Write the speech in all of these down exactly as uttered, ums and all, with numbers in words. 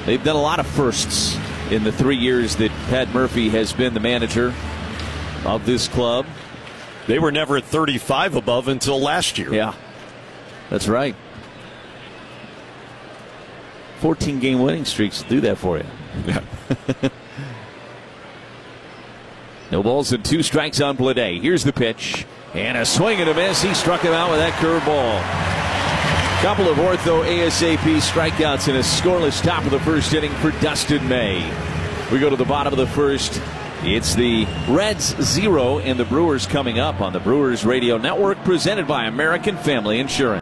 They've done a lot of firsts in the three years that Pat Murphy has been the manager of this club. They were never at thirty-five above until last year. Yeah, that's right. fourteen-game winning streaks do that for you. Yeah. No balls and two strikes on Bleday. Here's the pitch. And a swing and a miss. He struck him out with that curveball. Couple of ortho ASAP strikeouts in a scoreless top of the first inning for Dustin May. We go to the bottom of the first. It's the Reds zero and the Brewers coming up on the Brewers Radio Network, presented by American Family Insurance.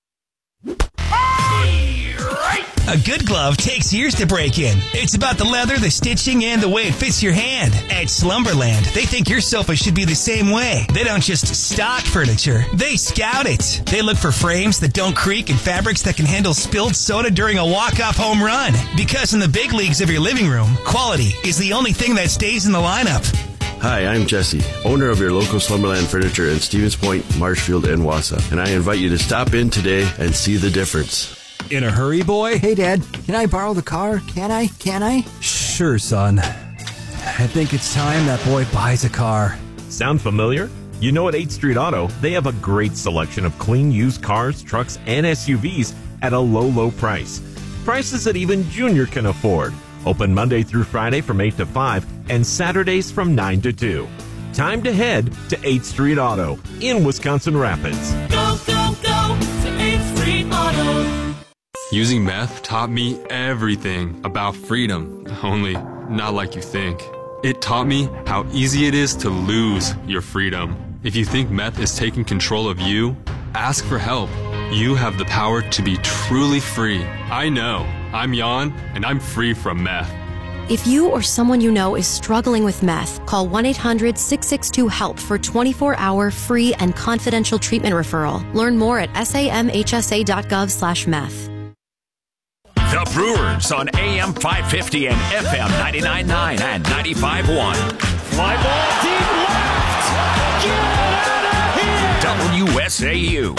A good glove takes years to break in. It's about the leather, the stitching, and the way it fits your hand. At Slumberland, they think your sofa should be the same way. They don't just stock furniture, they scout it. They look for frames that don't creak and fabrics that can handle spilled soda during a walk-off home run. Because in the big leagues of your living room, quality is the only thing that stays in the lineup. Hi, I'm Jesse, owner of your local Slumberland Furniture in Stevens Point, Marshfield, and Wausau. And I invite you to stop in today and see the difference. In a hurry, boy? Hey, Dad, can I borrow the car? Can I? Can I? Sure, son. I think it's time that boy buys a car. Sound familiar? You know, at eighth Street Auto, they have a great selection of clean used cars, trucks, and S U Vs at a low, low price. Prices that even Junior can afford. Open Monday through Friday from eight to five and Saturdays from nine to two. Time to head to eighth Street Auto in Wisconsin Rapids. Go, go, go to eighth Street Auto. Using meth taught me everything about freedom, only not like you think. It taught me how easy it is to lose your freedom. If you think meth is taking control of you, ask for help. You have the power to be truly free. I know. I'm Jan, and I'm free from meth. If you or someone you know is struggling with meth, call one eight hundred six six two HELP for twenty-four hour free and confidential treatment referral. Learn more at samhsa.gov slash meth. The Brewers on A M five fifty and F M ninety-nine point nine and ninety-five point one. Fly ball deep left. Get out of here. W S A U.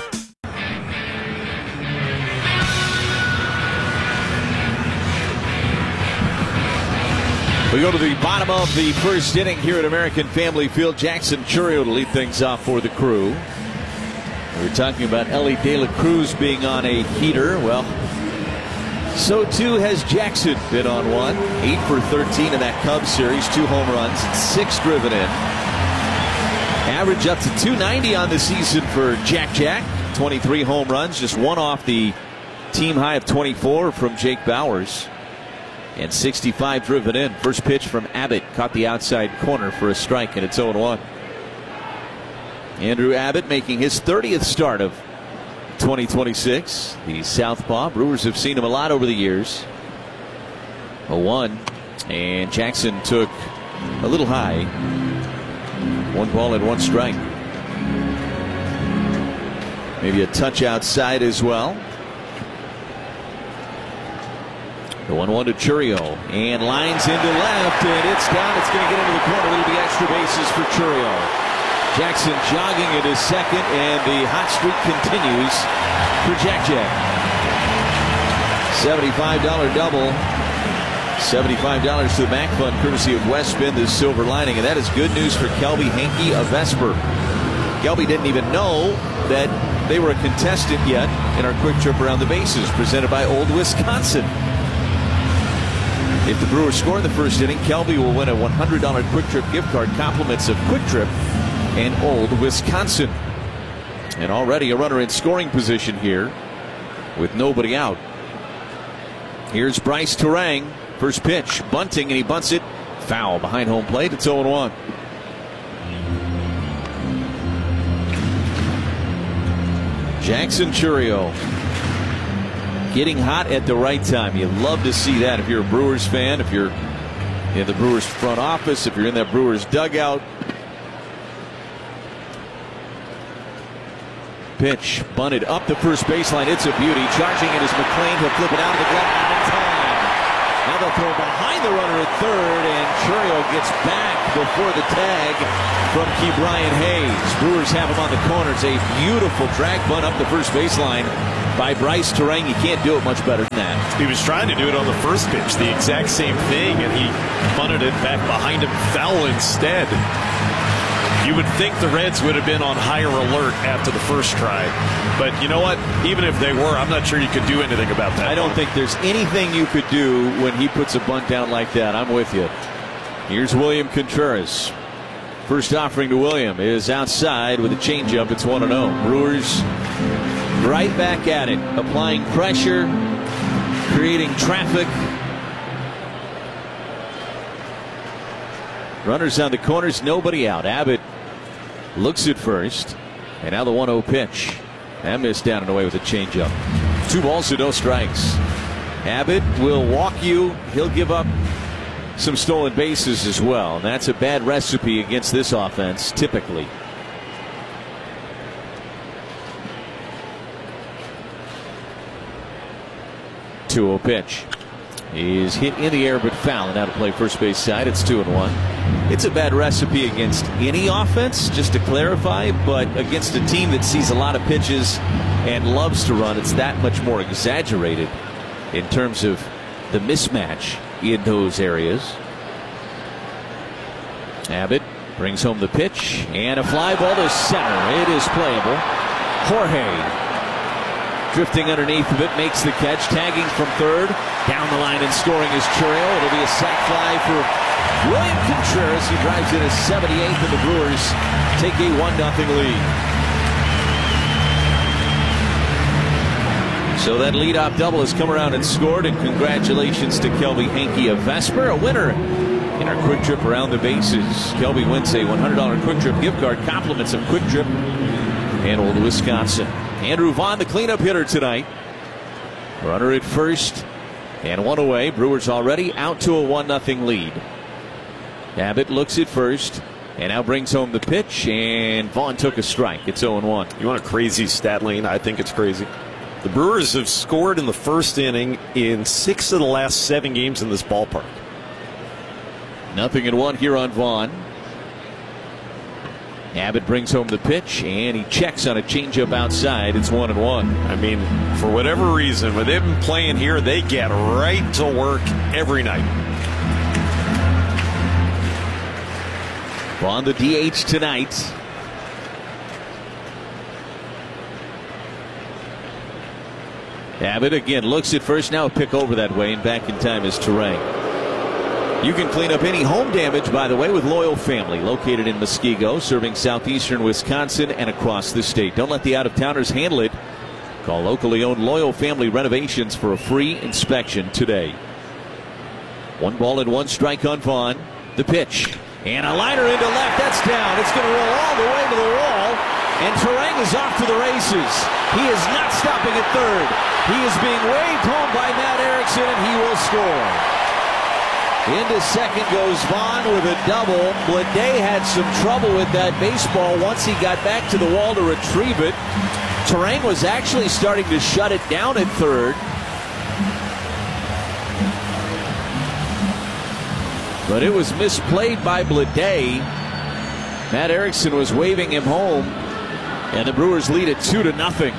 We go to the bottom of the first inning here at American Family Field. Jackson Chourio to lead things off for the Crew. We were talking about Ellie De La Cruz being on a heater. Well, so too has Jackson been on one. eight for thirteen in that Cubs series. Two home runs, six driven in. Average up to two ninety on the season for Jack Jack. twenty-three home runs, just one off the team high of twenty-four from Jake Bowers. And sixty-five driven in. First pitch from Abbott caught the outside corner for a strike, and it's oh one. Andrew Abbott making his thirtieth start of twenty twenty-six. The southpaw. Brewers have seen him a lot over the years. oh one. And Jackson took a little high. One ball and one strike. Maybe a touch outside as well. The one one to Chourio, and lines into left, and it's down. It's going to get into the corner. It'll be extra bases for Chourio. Jackson jogging into second, and the hot streak continues for Jack Jack. seventy-five dollar double. seventy-five dollars to the Mac Fund, courtesy of West Bend, the silver lining, and that is good news for Kelby Hankey of Vesper. Kelby didn't even know that they were a contestant yet in our quick trip around the bases, presented by Old Wisconsin. If the Brewers score in the first inning, Kelby will win a one hundred dollar Quick Trip gift card, compliments of Quick Trip and Old Wisconsin. And already a runner in scoring position here with nobody out. Here's Bryce Turang. First pitch, bunting, and he bunts it foul behind home plate. It's oh one. Jackson Chourio getting hot at the right time. You love to see that if you're a Brewers fan, if you're in the Brewers front office, if you're in that Brewers dugout. Pitch bunted up the first baseline. It's a beauty. Charging it is McLean. He'll flip it out of the glove in time. Now they'll throw behind the runner at third, and Chourio gets back before the tag from Ke'Bryan Hayes. Brewers have him on the corner. It's a beautiful drag bunt up the first baseline. by Bryce Turang. You can't do it much better than that. He was trying to do it on the first pitch, the exact same thing, and he punted it back behind him foul instead. You would think the Reds would have been on higher alert after the first try. But you know what? Even if they were, I'm not sure you could do anything about that. I don't think there's anything you could do when he puts a bunt down like that. I'm with you. Here's William Contreras. First offering to William is outside with a changeup. It's one and oh. Brewers right back at it, applying pressure, creating traffic. Runners on the corners, nobody out. Abbott looks at first, and now the one oh pitch. That missed down and away with a changeup. Two balls to no strikes. Abbott will walk you. He'll give up some stolen bases as well. And that's a bad recipe against this offense, typically. two oh pitch. He's hit in the air but foul, and now to play first base side. It's two and one. It's a bad recipe against any offense, just to clarify, but against a team that sees a lot of pitches and loves to run, it's that much more exaggerated in terms of the mismatch in those areas. Abbott brings home the pitch, and a fly ball to center. It is playable. Jorge drifting underneath of it, makes the catch, tagging from third. Down the line and scoring is Churriel. It'll be a sac fly for William Contreras. He drives in his seventy-eighth, and the Brewers take a one nothing lead. So that leadoff double has come around and scored, and congratulations to Kelby Hankey of Vesper, a winner in our Quick Trip around the bases. Kelby wins a one hundred dollar Quick Trip gift card, compliments of Quick Trip and Old Wisconsin. Andrew Vaughn, the cleanup hitter tonight. Runner at first and one away. Brewers already out to a one nothing lead. Abbott looks at first and now brings home the pitch, and Vaughn took a strike. It's oh and one. You want a crazy stat, Lane? I think it's crazy. The Brewers have scored in the first inning in six of the last seven games in this ballpark. Nothing in one here on Vaughn. Abbott brings home the pitch, and he checks on a changeup outside. It's one and one. I mean, for whatever reason, when they've been playing here, they get right to work every night. Vaughn, the D H tonight. Abbott again looks at first. Now a pick over that way, and back in time is Turang. You can clean up any home damage, by the way, with Loyal Family, located in Muskego, serving southeastern Wisconsin and across the state. Don't let the out-of-towners handle it. Call locally owned Loyal Family Renovations for a free inspection today. One ball and one strike on Vaughn. The pitch. And a liner into left. That's down. It's going to roll all the way to the wall. And Turang is off to the races. He is not stopping at third. He is being waved home by Matt Erickson, and he will score. Into second goes Vaughn with a double. Bleday had some trouble with that baseball once he got back to the wall to retrieve it. Turang was actually starting to shut it down at third. But it was misplayed by Bleday. Matt Erickson was waving him home, and the Brewers lead it two to nothing.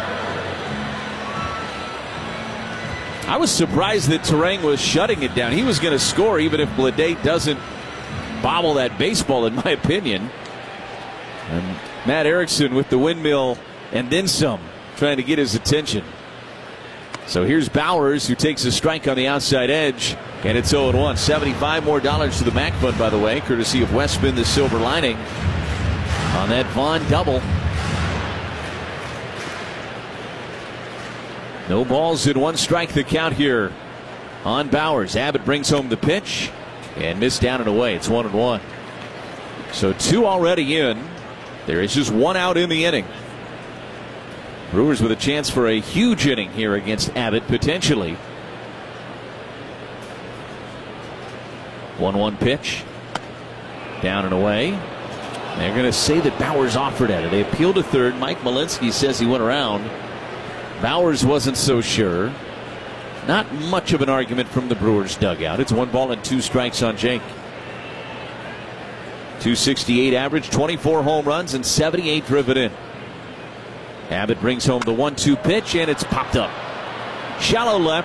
I was surprised that Turang was shutting it down. He was going to score even if Bleday doesn't bobble that baseball, in my opinion. And Matt Erickson with the windmill and then some, trying to get his attention. So here's Bowers, who takes a strike on the outside edge, and it's oh and one. seventy-five more dollars to the Mac Fund, by the way, courtesy of Westman, the silver lining, on that Vaughn double. No balls in one strike the count here on Bowers. Abbott brings home the pitch and missed down and away. It's one and one. So two already in. There is just one out in the inning. Brewers with a chance for a huge inning here against Abbott, potentially. one one pitch. Down and away. They're going to say that Bowers offered at it. They appeal to third. Mike Malinsky says he went around. Bowers wasn't so sure. Not much of an argument from the Brewers dugout. It's one ball and two strikes on Jake. two sixty-eight average, twenty-four home runs, and seventy-eight driven in. Abbott brings home the one two pitch, and it's popped up. Shallow left.